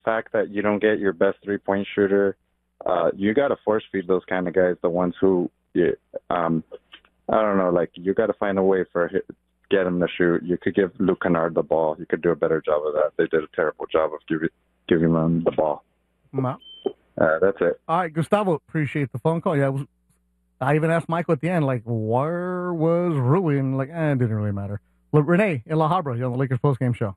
fact that you don't get your best 3-point shooter, you got to force feed those kind of guys, the ones who, I don't know, like you got to find a way get him to shoot. You could give Luke Kennard the ball. You could do a better job of that. They did a terrible job of giving him the ball. Well, that's it. All right, Gustavo, appreciate the phone call. Yeah, I even asked Michael at the end, like, where was Rui? And like, it didn't really matter. Renee in La Habra, you're on the Lakers postgame show.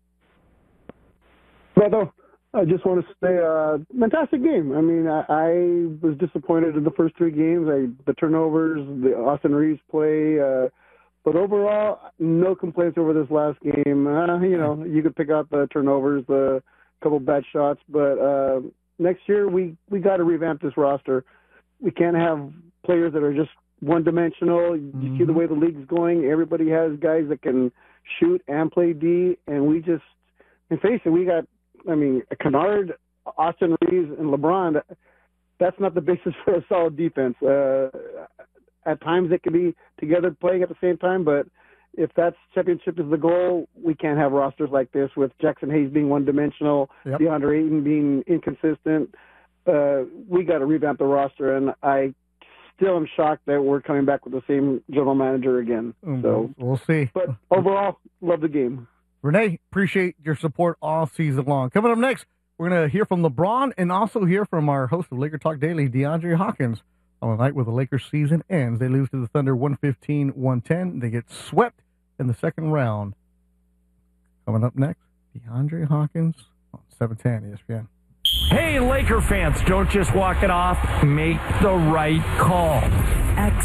Brother, I just want to say, fantastic game. I mean, I was disappointed in the first 3 games. The turnovers, the Austin Reeves play, but overall, no complaints over this last game. You could pick out the turnovers, the couple bad shots, but next year we got to revamp this roster. We can't have players that are just one-dimensional. You see the way the league's going. Everybody has guys that can shoot and play D, and we just, and face it, we got, Kennard, Austin Reeves, and LeBron. That's not the basis for a solid defense. At times they can be together playing at the same time, but if that's championship is the goal, we can't have rosters like this with Jackson Hayes being one-dimensional, DeAndre Ayton being inconsistent. We got to revamp the roster, and I still am shocked that we're coming back with the same general manager again. So we'll see. But overall, love the game. Renee, appreciate your support all season long. Coming up next, we're going to hear from LeBron and also hear from our host of Laker Talk Daily, DeAndre Hawkins. On the night where the Lakers season ends, they lose to the Thunder 115-110. They get swept in the second round. Coming up next, DeAndre Hawkins on 710 ESPN. Hey, Laker fans, don't just walk it off. Make the right call.